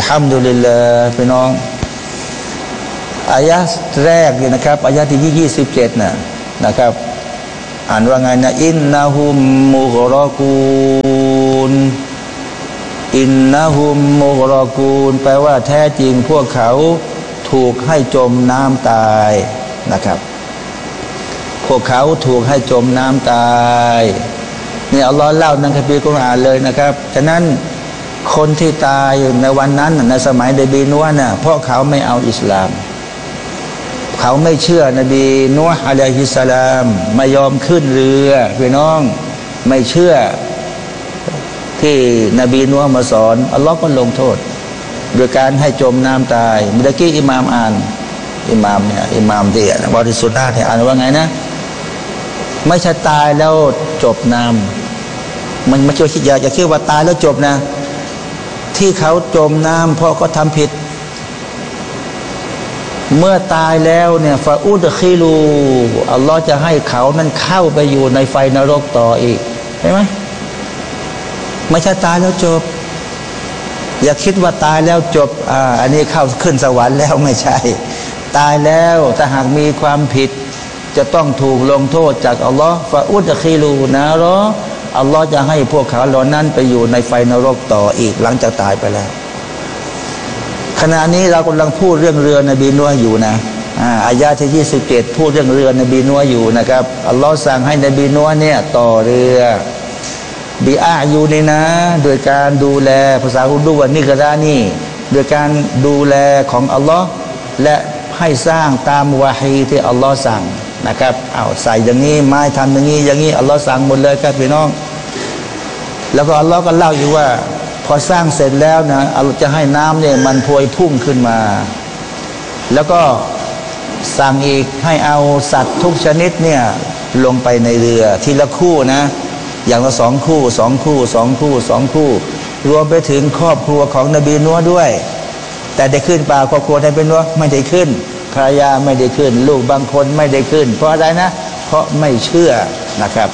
ฮัมดุลิลลาห์พี่น้องอายะห์แรกนี่นะครับอายะห์ที่27นะครับอ่านว่าไงนะอินนะฮุมมุกรอกูนอินนะฮุมมุกรอกูนแปลว่าแท้จริงพวกเขาถูกให้จมน้ำตายนะครับพวกเขาถูกให้จมน้ำตายนี่อัลลอฮ์เล่าในคัมภีร์กุรอานเลยนะครับฉะนั้นคนที่ตายในวันนั้นในสมัยนบีนูฮ์น่ะเพราะเขาไม่เอาอิสลามเขาไม่เชื่อนบีนูฮ์อะลัยฮิสสลามไม่ยอมขึ้นเรือพี่น้องไม่เชื่อที่นบีนูฮ์มาสอนอัลลอฮ์ก็ลงโทษโดยการให้จมน้ำตายเมื่อกี้อิหม่ามอ่านอิหม่ามที่บริสุทธิ์ได้อ่านว่าไงนะไม่ใช่ตายแล้วจบน้ำมันไม่ใช่คิดอย่าคิดว่าตายแล้วจบนะที่เขาจมน้ำเพราะเขาทำผิดเมื่อตายแล้วเนี่ยฟาอุดคิลูอัลลอฮ์จะให้เขานั้นเข้าไปอยู่ในไฟนรกต่ออีกใช่ไหมไม่ใช่ตายแล้วจบอย่าคิดว่าตายแล้วจบอันนี้เข้าขึ้นสวรรค์แล้วไม่ใช่ตายแล้วถ้าหากมีความผิดจะต้องถูกลงโทษจากอัลลอฮ์ฟาอุดคิลูนะรออัลลอฮ์จะให้พวกเขาเหล่านั้นไปอยู่ในไฟนรกต่ออีกหลังจากตายไปแล้วขณะนี้เรากำลังพูดเรื่องเรือนบีนัวอยู่นะอายะห์ที่27พูดเรื่องเรือนบีนัวอยู่นะครับอัลลอฮ์สั่งให้นบีนัวเนี่ยต่อเรือบิอาอยู่นี่นะโดยการดูแลภาษาอุรดูว่านิกรานี่โดยการดูแลของอัลลอฮ์และให้สร้างตามวะฮีที่อัลลอฮ์สั่งนะครับเอาใส่อย่างนี้ไม้ทำอย่างนี้อย่างนี้อัลลอฮ์สั่งหมดเลยครับพี่น้องแล้วก็อัลลอฮ์ก็เล่าอยู่ว่าพอสร้างเสร็จแล้วนะอัลลอฮ์จะให้น้ำเนี่ยมันพวยพุ่งขึ้นมาแล้วก็สั่งอีกให้เอาสัตว์ทุกชนิดเนี่ยลงไปในเรือทีละคู่นะอย่างละ2 คู่2 คู่2 คู่2 คู่รวมไปถึงครอบครัวของนบีนัวด้วยแต่ได้ขึ้นป่าครอบครัวนบีนัวไม่ได้ขึ้นภรรยาไม่ได้ขึ้นลูกบางคนไม่ได้ขึ้นเพราะอะไรนะเพราะไม่เชื่อนะครับ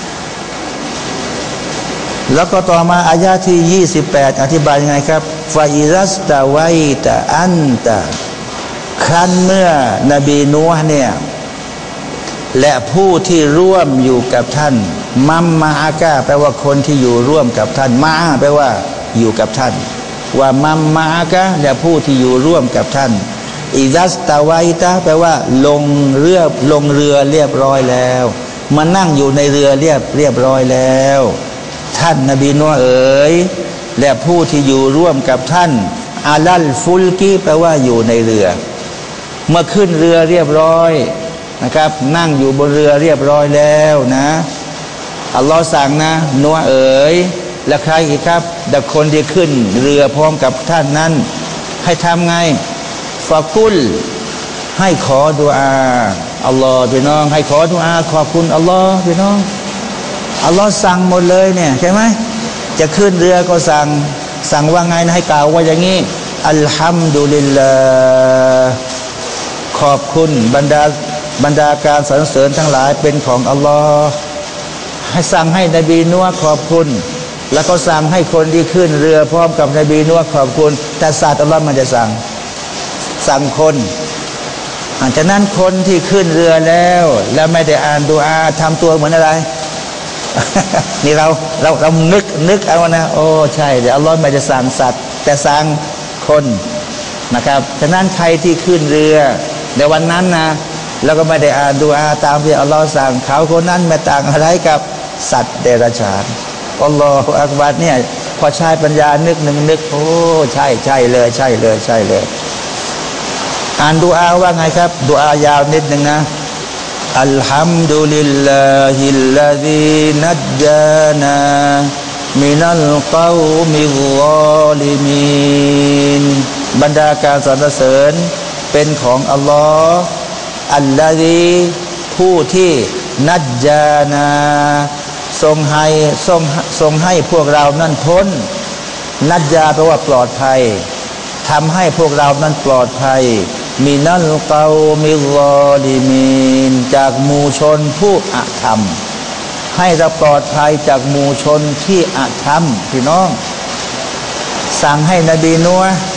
แล้วก็ต่อมาอายะที่28อธิบายยังไงครับฟาอิรัสตาไวตะอันตะครั้นเมื่อนบีนูฮ์เนี่ยและผู้ที่ร่วมอยู่กับท่านมัมมาอากาแปลว่าคนที่อยู่ร่วมกับท่านมาแปลว่าอยู่กับท่านว่ามัมมาอากาและผู้ที่อยู่ร่วมกับท่านอิรัสตาไวตะแปลว่าลงเรือเรียบร้อยแล้วมานั่งอยู่ในเรือเรียบร้อยแล้วท่านนบีนูฮ์เอ๋ยและผู้ที่อยู่ร่วมกับท่านอาลัลฟุลกีแปลว่าอยู่ในเรือเมื่อขึ้นเรือเรียบร้อยนะครับนั่งอยู่บนเรือเรียบร้อยแล้วนะอัลลอฮ์สั่งนะนูฮ์เอ๋ยและใครอีกครับแต่คนที่ขึ้นเรือพร้อมกับท่านนั้นให้ทำไงฟากุลให้ขอดุอาอัลลอฮ์พี่น้องให้ขอดุอาขอบคุณอัลลอฮ์พี่น้องอัลลอฮ์สั่งหมดเลยเนี่ยใช่ไหมจะขึ้นเรือก็สั่งว่าไงนะให้กล่าวว่าอย่างนี้อัลฮัมดุลิลลาห์ขอบคุณบรรดาการสรรเสริญทั้งหลายเป็นของอัลลอฮ์ให้สั่งให้นบีนัวขอบคุณแล้วก็สั่งให้คนที่ขึ้นเรือพร้อมกับนบีนัวขอบคุณแต่ศาสตร์อัลลอฮ์มันจะสั่งคนฉะนั้นคนที่ขึ้นเรือแล้วไม่ได้อ่านดุอาทำตัวเหมือนอะไรนี่เรานึกเอานะโอ้ใช่เดี๋ยวอัลลอฮ์ไม่ได้สั่งสัตว์แต่สั่งคนนะครับฉะนั้นใครที่ขึ้นเรือในวันนั้นนะแล้วก็ไม่ได้อ่านดุอาตามที่อัลลอฮ์สั่งเขาคนนั้นไม่ต่างอะไรกับสัตว์เดรัจฉานอัลลอฮฺอักบัรเนี่ยพอใช้ปัญญานึกโอ้ใช่เลยอ่านดุอาว่าไงครับดุอายาวนิดนึงนะอัลฮัมดุลิลลาฮิลลาซีนัจญานามินัลกอมิลลอลิมีนบรรดาการสรรเสริญเป็นของอัลลอฮ์อัลลาซีผู้ที่นัจญานาทรงให้พวกเรานั้นพ้นนัจญาแปลว่าปลอดภัยทำให้พวกเรานั้นปลอดภัยมินัลกอมิลลอลิมีนจากหมู่ชนผู้อธรรมให้เราปลอดภัยจากหมู่ชนที่อธรรมพี่น้องสั่งให้นบีนัว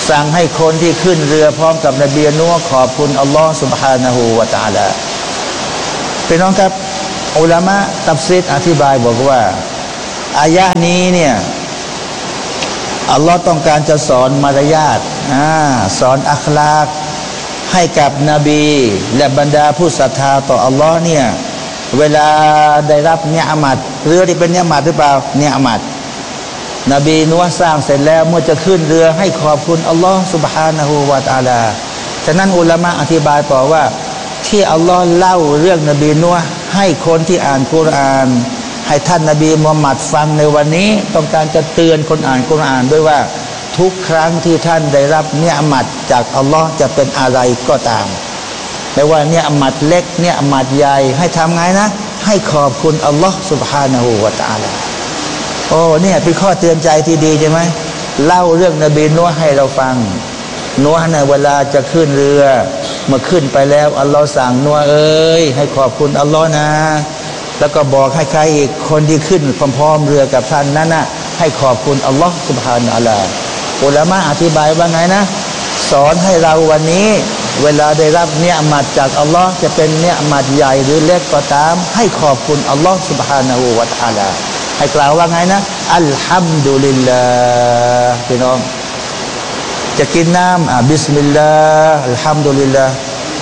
สั่งให้คนที่ขึ้นเรือพร้อมกับนบีนูห์ขอบคุณอัลลอฮ์ سبحانه และ تعالى พี่น้องครับอุลามะตัฟซีรอธิบายบอกว่าอายะห์นี้เนี่ยอัลลอฮ์ต้องการจะสอนมารยาทสอนอัคลากให้กับนบีและบรรดาผู้ศรัทธาต่ออัลลอฮ์เนี่ยเวลาได้รับเนือามัตเรือที่เป็นเนือามัตหรือเปล่าเนือามัตนบีนูห์สร้างเสร็จแล้วเมื่อจะขึ้นเรือให้ขอบคุณอัลลอฮ์ سبحانه และ تعالى ฉะนั้นอุลามะอธิบายต่อว่าที่อัลลอฮ์เล่าเรื่องนบีนูห์ให้คนที่อ่านกุรอานให้ท่านนบีมุฮัมมัดฟังในวันนี้ต้องการจะเตือนคนอ่านกุรอานด้วยว่าทุกครั้งที่ท่านได้รับเนือามัตจากอัลลอฮ์จะเป็นอะไรก็ตามไม่ว่าเนือามัตเล็กเนือามัตใหญ่ให้ทำไงนะให้ขอบคุณอัลลอฮ์ سبحانه และ تعالى โอ้เนี่ยเป็นข้อเตือนใจที่ดีใช่ไหมเล่าเรื่องนบีนูห์ให้เราฟังนูห์เนี่ยเวลาจะขึ้นเรือเมื่อขึ้นไปแล้วอัลลอฮ์สั่งนูห์เอ้ยให้ขอบคุณอัลลอฮ์นะแล้วก็บอกให้ใครอีกคนที่ขึ้นพร้อมๆเรือกับท่านนั้นนะให้ขอบคุณอัลลอฮ์ سبحانه และ تعالى อุลามะอธิบายว่าไงนะสอนให้เราวันนี้เวลาได้รับเนือามัตจากอัลลอฮ์จะเป็นเนือามัตใหญ่หรือเล็กก็ตามให้ขอบคุณอัลลอฮ์ سبحانه และ تعالى ให้กล่าวว่าไงนะอัลฮัมดุลิลลาห์พี่น้องจะกินน้ำบิสมิลลาห์อัลฮัมดุลิลลาห์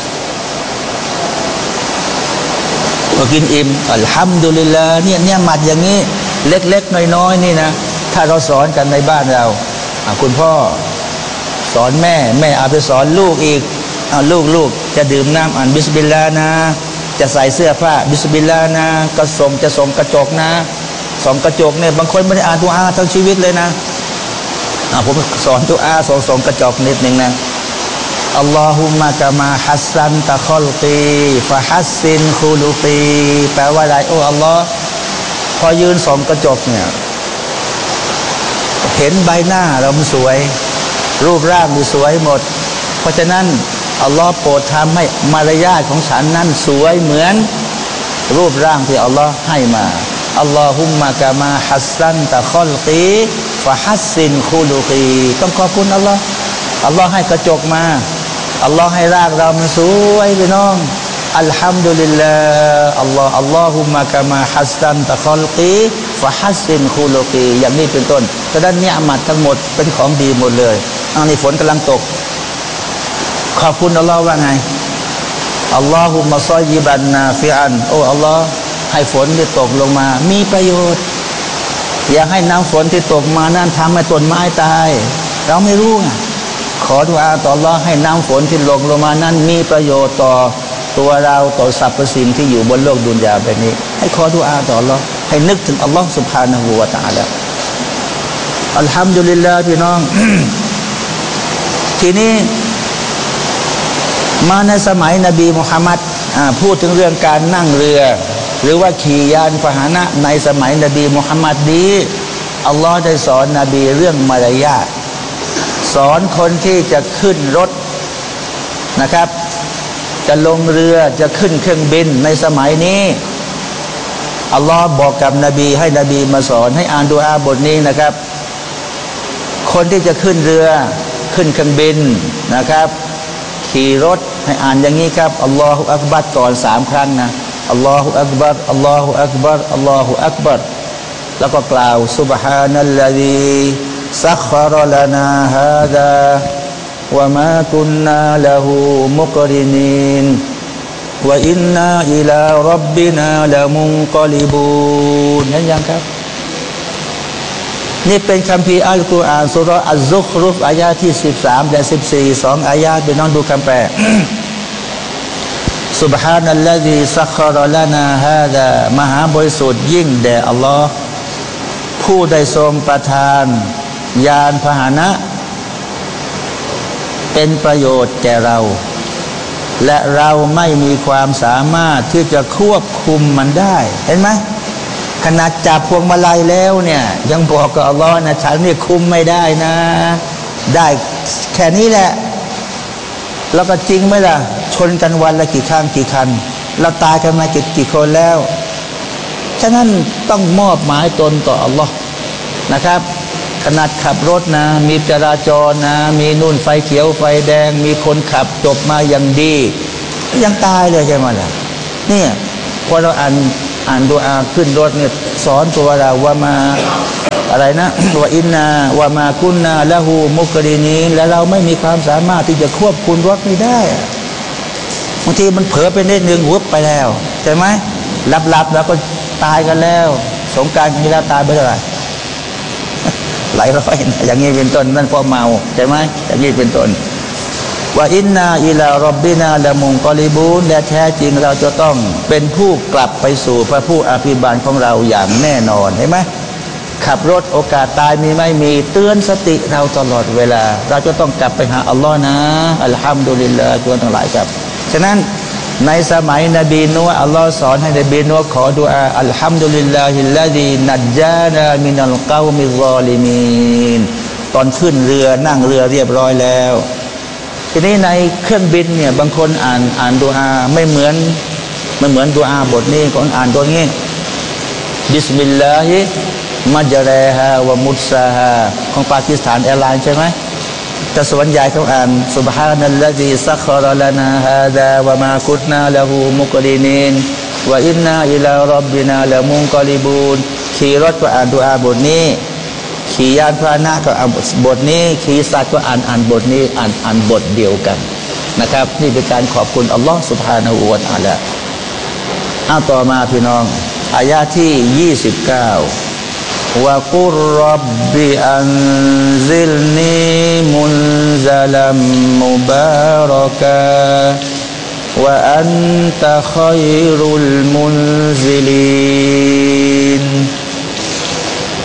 พอกินอิ่มอัลฮัมดุลิลลาห์เนี่ยมัดอย่างนี้เล็กๆน้อยๆนี่นะถ้าเราสอนกันในบ้านเราคุณพ่อสอนแม่เอาไปสอนลูกอีกลูกจะดื่มน้ำอ่านบิสมิลลาห์นะจะใส่เสื้อผ้าบิสมิลลาห์นะจะส่งกระจกนะส่องกระจกเนี่ยบางคนไม่ได้อ่านดุอาทั้งชีวิตเลยนะผมสอนดุอาส่งกระจกนิดนึงนะอัลลอฮุมะกะมาฮัสซันตะคอลกีฟะฮัสซินคูลูกีแปลว่าอะไรโอ้อัลลอฮ์พอยืนส่องกระจกเนี่ยเห็นใบหน้าเรามันสวยรูปร่างมันสวยหมดเพราะฉะนั้นอัลลอฮ์โปรดทำให้มารยาทของฉันนั้นสวยเหมือนรูปร่างที่อัลลอฮ์ให้มาอัลลอฮุมมะกะมาฮัสซันตะคอลกีฟะฮัสซินคูลูกีต้องขอบคุณอัลลอฮ์อัลลอฮ์ให้กระจกมาอัลลอฮ์ให้ร่างเรามันสวยพี่น้องอัลฮัมดุลิลลาห์อัลลอฮุมะกะมาฮัสซันตะคอลกีฟะฮัสซินคูลูกีอย่างนี้เป็นต้นฉะนั้นเนือามัตทั้งหมดเป็นของดีหมดเลยอันนี้ฝนกำลังตกขอบคุณอัลลอฮ์ว่าไงอัลลอฮุมะซอยยิบันนาฟิอันโอ้อัลลอฮ์ให้ฝนที่ตกลงมามีประโยชน์อย่าให้น้ำฝนที่ตกมานั้นทำให้ต้นไม้ตายเราไม่รู้ไงขอดุอาต่ออัลลอฮ์ให้น้ำฝนที่ลงมานั้นมีประโยชน์ต่อตัวเราต่อสรรพสิ่งที่อยู่บนโลกดุนยาแบบนี้ให้ขอดุอาต่ออัลลอฮ์ให้นึกถึงอัลลอฮ์ سبحانه และ تعالى อัลฮัมดุลิลลาห์พี่น้อง ทีนี้มาในสมัยนบีมุฮัมมัดพูดถึงเรื่องการนั่งเรือหรือว่าขี่ยานพาหนะในสมัยนบีมุฮัมมัดนี้อัลลอฮ์ได้สอนนบีเรื่องมารยาทสอนคนที่จะขึ้นรถนะครับจะลงเรือจะขึ้นเครื่องบินในสมัยนี้อัลลอฮ์บอกกับนบีให้นบีมาสอนให้อ่านดุอาบทนี้นะครับคนที่จะขึ้นเรือขึ้นเครื่องบินนะครับขี่รถให้อ่านอย่างนี้ครับอัลลอฮฺอักบัรก่อน3 ครั้งนะอัลลอฮฺอักบัรอัลลอฮฺอักบัรอัลลอฮฺอักบัรแล้วก็กล่าวซุบฮานัลลซีซักฮารลานาฮาดาวะมากุนนาละหูมุกรินีนวะอินนาอิลารับบินาละมุนกลิบูนนั่นยังครับนี่เป็นคัมภีร์อัลกุรอานสุเราะห์อัซซุครุฟอายะที่13และ14 2 อายะไปน้องดูคำแปล ซุบฮานัลลซีซักฮารลานาฮาดามหาบริสุทธิ์ยิ่งแด่อัลลอฮ์ผู้ได้ทรงประทานยานพาหนะเป็นประโยชน์แก่เราและเราไม่มีความสามารถที่จะควบคุมมันได้เห็นไหมขนาดจับพวงมาลัยแล้วเนี่ยยังบอกกับอัลลอฮ์นะฉันนี่คุมไม่ได้นะได้แค่นี้แหละแล้วก็จริงไหมล่ะชนกันวันละกี่ครั้งกี่คันเราตายกันมากี่คนแล้วฉะนั้นต้องมอบหมายตนต่ออัลลอฮ์นะครับขนาดขับรถนะมีจราจรนะมีนู่นไฟเขียวไฟแดงมีคนขับจบมาอย่างดียังตายเลยใช่ไหมล่ะเนี่ยพอเราอ่านดุอาขึ้นรถเนี่ยสอนตัวเราว่ามาอะไรนะว่าอินนาว่ามากุนนาละหูมุกรินีและเราไม่มีความสามารถที่จะควบคุมรถไม่ได้บางทีมันเผลอไปนิดนึงวุบไปแล้วใช่ไหมหลับแล้วก็ตายกันแล้วสงกรานต์ที่แล้วตายไปเท่าไหร่หลายร้อยอย่างนี้เป็นต้นนั่นเพราะเมาใช่ไหมอย่างนี้เป็นต้นว่าอินนาอิลารบบินาละมุงกอลิบูนและแท้จริงเราจะต้องเป็นผู้กลับไปสู่พระผู้อภิบาลของเราอย่างแน่นอนเห็นไหมขับรถโอกาสตายมีไม่มีเตือนสติเราตลอดเวลาเราจะต้องกลับไปหาอัลลอฮ์นะอัลฮัมดุลิลลาห์ทุกทั้งหลายครับฉะนั้นในสมัยนบีนูฮ์อัลลอฮ์สอนให้นบีนูฮ์ขอดุอาอัลฮัมดุลิลลาฮิลลาดีนัจญานามินัลกอมิซอลิมีนตอนขึ้นเรือนั่งเรือเรียบร้อยแล้วทีนี้ในเครื่องบินเนี่ยบางคนอ่านดุอาไม่เหมือนดุอาบทนี้คนอ่านตัวนี้บิสมิลลาฮิมัจเรฮาวะมุสซาฮาของปากีสถานแอร์ไลน์ใช่ไหมแต่ส่วนใหญ่เขาอ่านซุบฮานัลลอฮีซักคาระลานาฮาดาวะมากุตนาละหูมุกรินีนวะอินนาอิลาร็อบบินาละมุงกอลิบูนขี่รถก็อ่านดุอาบทนี้ขี่ยานพาหนะก็อ่านบทนี้ขี่สัตว์ก็อ่านบทนี้อ่านบทเดียวกันนะครับนี่เป็นการขอบคุณอัลลอฮฺ سبحانه และ تعالى ต่อมาพี่น้องอายะที่29วะกุรร็อบบิอันซิลนีมุนซะลัมมุบารอกะวะอันตะค็อยรุลมุนซิลีน